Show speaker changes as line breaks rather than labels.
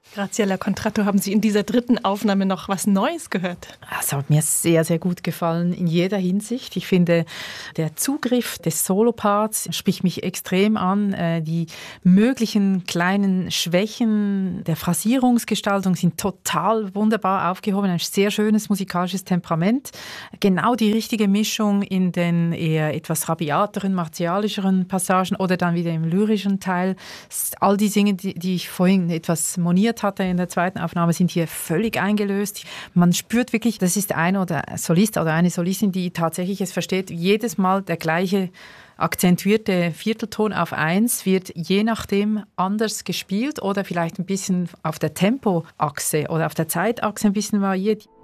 Graziella Contratto, haben Sie in dieser dritten Aufnahme noch was Neues gehört?
Es hat mir sehr, sehr gut gefallen in jeder Hinsicht. Ich finde, der Zugriff des Soloparts spricht mich extrem an. Die möglichen kleinen Schwächen der Phrasierungsgestaltung sind total wunderbar aufgehoben. Ein sehr schönes musikalisches Temperament. Genau die richtige Mischung in den eher etwas rabiateren, martialischeren Passagen oder dann wieder im lyrischen Teil. All die Dinge, die ich vorhin etwas moniert hatte in der zweiten Aufnahme, sind hier völlig eingelöst. Man spürt wirklich, das ist ein oder Solist oder eine Solistin, die tatsächlich es versteht, jedes Mal der gleiche akzentuierte Viertelton auf 1 wird je nachdem anders gespielt oder vielleicht ein bisschen auf der Tempoachse oder auf der Zeitachse ein bisschen variiert.